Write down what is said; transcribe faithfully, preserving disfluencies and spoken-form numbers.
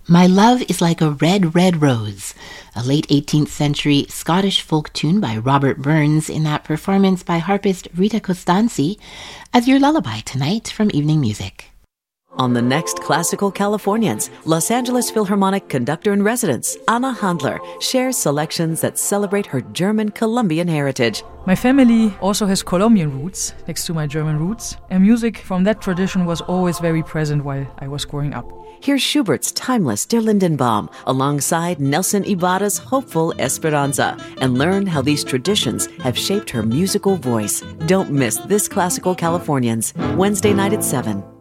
My Love is Like a Red, Red Rose, a late eighteenth century Scottish folk tune by Robert Burns in that performance by harpist Rita Costanzi as your lullaby tonight from Evening Music. On the next Classical Californians, Los Angeles Philharmonic conductor-in-residence Anna Handler shares selections that celebrate her German Colombian heritage. My family also has Colombian roots, next to my German roots, and music from that tradition was always very present while I was growing up. Here's Schubert's timeless Der Lindenbaum alongside Nelson Ibarra's hopeful Esperanza, and learn how these traditions have shaped her musical voice. Don't miss this Classical Californians, Wednesday night at seven.